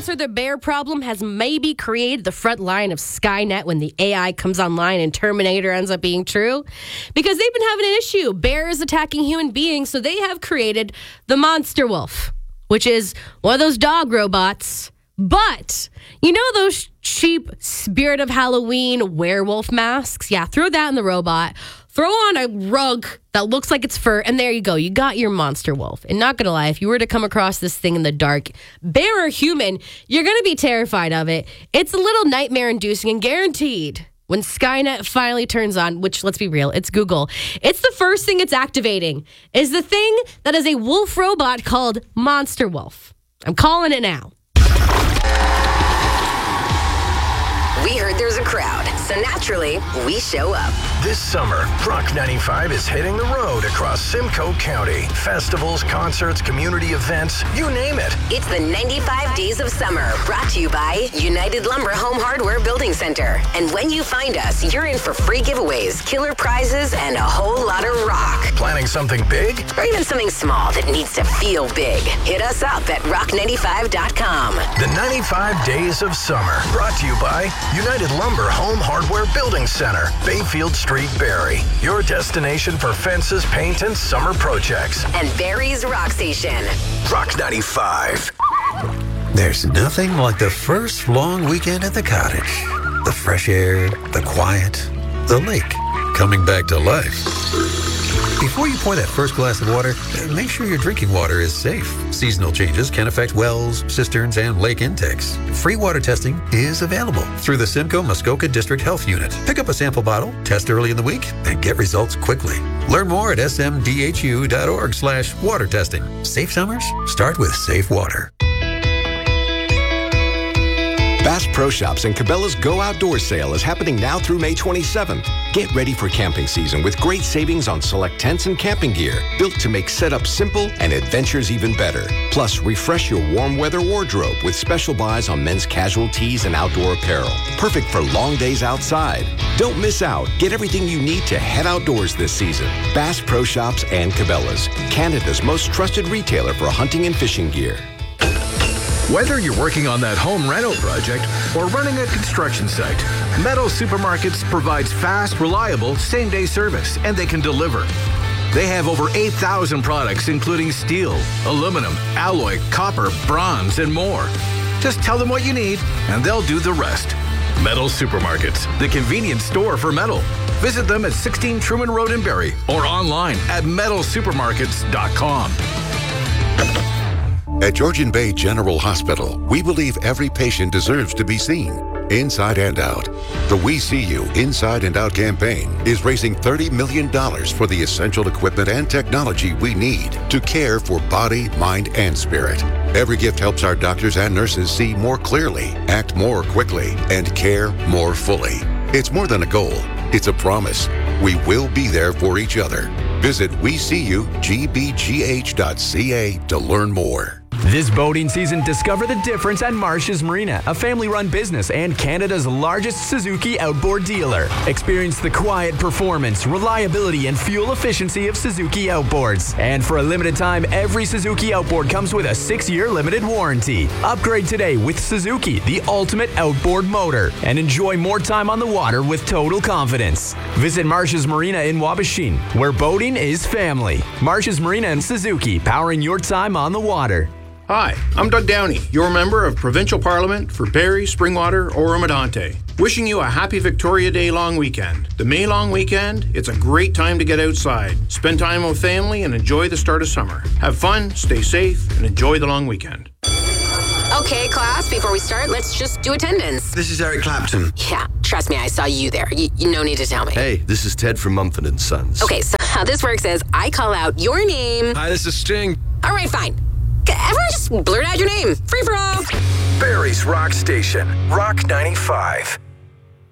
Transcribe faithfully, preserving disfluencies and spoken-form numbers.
or the bear problem has maybe created the front line of Skynet when the A I comes online and Terminator ends up being true? Because they've been having an issue. Bears attacking human beings, so they have created the Monster Wolf, which is one of those dog robots. But, you know those cheap Spirit of Halloween werewolf masks? Yeah, throw that in the robot. Throw on a rug that looks like it's fur, and there you go. You got your Monster Wolf. And not going to lie, if you were to come across this thing in the dark, bear or human, you're going to be terrified of it. It's a little nightmare-inducing and guaranteed when Skynet finally turns on, which, let's be real, it's Google. It's the first thing it's activating, is the thing that is a wolf robot called Monster Wolf. I'm calling it now. We heard there's a crowd, so naturally, we show up. This summer, Rock ninety-five is hitting the road across Simcoe County. Festivals, concerts, community events, you name it. It's the ninety-five Days of Summer, brought to you by United Lumber Home Hardware Building Center. And when you find us, you're in for free giveaways, killer prizes, and a whole lot of rock. Planning something big? Or even something small that needs to feel big. Hit us up at rock ninety-five dot com. The ninety-five Days of Summer, brought to you by United Lumber Home Hardware Building Center, Bayfield Street, Barrie. Your destination for fences, paint, and summer projects. And Barrie's Rock Station. Rock ninety-five. There's nothing like the first long weekend at the cottage. The fresh air, the quiet, the lake coming back to life. Before you pour that first glass of water, make sure your drinking water is safe. Seasonal changes can affect wells, cisterns, and lake intakes. Free water testing is available through the Simcoe Muskoka District Health Unit. Pick up a sample bottle, test early in the week, and get results quickly. Learn more at s m d h u dot org slash water testing. Safe summers start with safe water. Bass Pro Shops and Cabela's Go Outdoors sale is happening now through May twenty-seventh. Get ready for camping season with great savings on select tents and camping gear, built to make setup simple and adventures even better. Plus, refresh your warm weather wardrobe with special buys on men's casual tees and outdoor apparel. Perfect for long days outside. Don't miss out. Get everything you need to head outdoors this season. Bass Pro Shops and Cabela's, Canada's most trusted retailer for hunting and fishing gear. Whether you're working on that home rental project or running a construction site, Meadows Supermarkets provides fast, reliable, same-day service, and they can deliver. They have over eight thousand products, including steel, aluminum, alloy, copper, bronze, and more. Just tell them what you need, and they'll do the rest. Meadows Supermarkets, the convenience store for metal. Visit them at sixteen Truman Road in Barrie or online at meadows supermarkets dot com. At Georgian Bay General Hospital, we believe every patient deserves to be seen, inside and out. The We See You Inside and Out campaign is raising thirty million dollars for the essential equipment and technology we need to care for body, mind, and spirit. Every gift helps our doctors and nurses see more clearly, act more quickly, and care more fully. It's more than a goal. It's a promise. We will be there for each other. Visit we see you g b g h dot c a to learn more. This boating season, discover the difference at Marsh's Marina, a family-run business and Canada's largest Suzuki outboard dealer. Experience the quiet performance, reliability, and fuel efficiency of Suzuki outboards. And for a limited time, every Suzuki outboard comes with a six-year limited warranty. Upgrade today with Suzuki, the ultimate outboard motor, and enjoy more time on the water with total confidence. Visit Marsh's Marina in Wabashin, where boating is family. Marsh's Marina and Suzuki, powering your time on the water. Hi, I'm Doug Downey, your member of Provincial Parliament for Barrie, Springwater, Oro-Medonte. Wishing you a happy Victoria Day long weekend. The May long weekend, it's a great time to get outside, spend time with family, and enjoy the start of summer. Have fun, stay safe, and enjoy the long weekend. Okay, class, before we start, let's just do attendance. This is Eric Clapton. Yeah, trust me, I saw you there. You, you no need to tell me. Hey, this is Ted from Mumford and Sons. Okay, so how this works is I call out your name. Hi, this is Sting. All right, fine. Everyone just blurt out your name. Free for all. Barrie's Rock Station, Rock ninety-five.